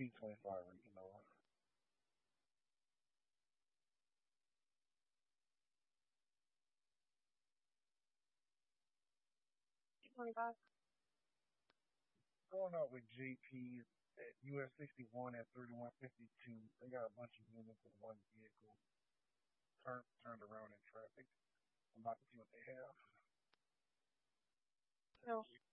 V25, you know. 25. Going out with JP at US 61 at 3152. They got a bunch of units in one vehicle turned around in traffic. I'm about to see what they have. No.